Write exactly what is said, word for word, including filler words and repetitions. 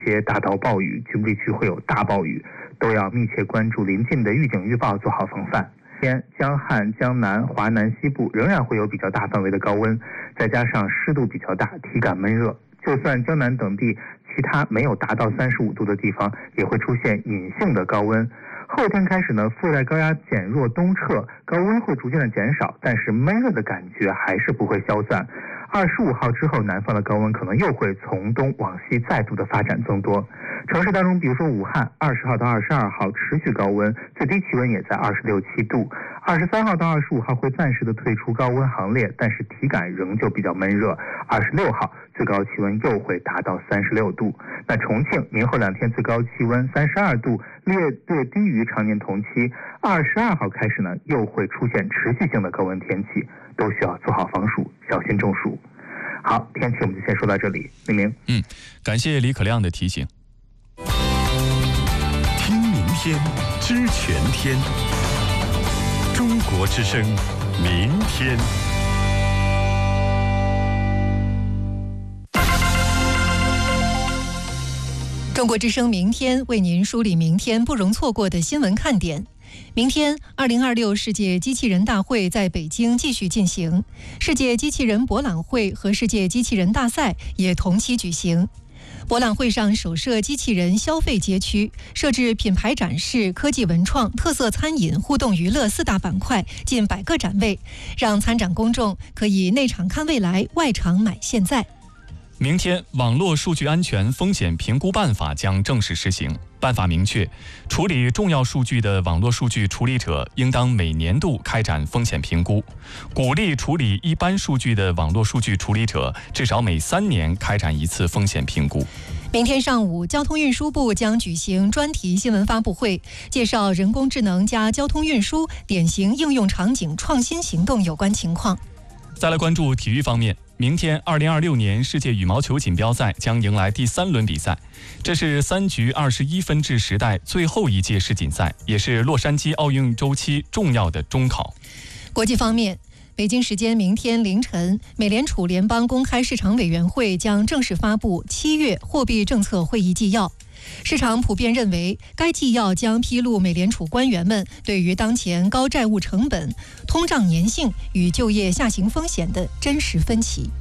些大到暴雨，局部地区会有大暴雨，都要密切关注临近的预警预报，做好防范。天江汉、江南、华南西部仍然会有比较大范围的高温，再加上湿度比较大，体感闷热。就算江南等地其他没有达到三十五度的地方，也会出现隐性的高温。后天开始呢，副热带高压减弱东撤，高温会逐渐的减少，但是闷热的感觉还是不会消散。二十五号之后，南方的高温可能又会从东往西再度的发展增多。城市当中，比如说武汉，二十号到二十二号持续高温，最低气温也在二十六七度。二十三号到二十五号会暂时的退出高温行列，但是体感仍旧比较闷热。二十六号最高气温又会达到三十六度。那重庆明后两天最高气温三十二度，略略低于常年同期。二十二号开始呢，又会出现持续性的高温天气，都需要做好防暑，小心中暑。好，天气我们就先说到这里。明明， 嗯，感谢李可亮的提醒。 听明天，知全天。中国之声，明天。 中国之声明天为您梳理明天不容错过的新闻看点。明天，二零二六世界机器人大会在北京继续进行，世界机器人博览会和世界机器人大赛也同期举行。博览会上首设机器人消费街区，设置品牌展示、科技文创、特色餐饮、互动娱乐四大板块，近百个展位，让参展公众可以内场看未来，外场买现在。 明天，网络数据安全风险评估办法将正式施行。办法明确，处理重要数据的网络数据处理者应当每年度开展风险评估，鼓励处理一般数据的网络数据处理者至少每三年开展一次风险评估。 明天上午，交通运输部将举行专题新闻发布会，介绍人工智能加交通运输典型应用场景创新行动有关情况。 再来关注体育方面，明天二零二六年世界羽毛球锦标赛将迎来第三轮比赛，这是三局二十一分制时代最后一届世锦赛，也是洛杉矶奥运周期重要的中考。 国际方面，北京时间明天凌晨，美联储联邦公开市场委员会将正式发布七月货币政策会议纪要。市场普遍认为，该纪要将披露美联储官员们对于当前高债务成本、通胀粘性与就业下行风险的真实分歧。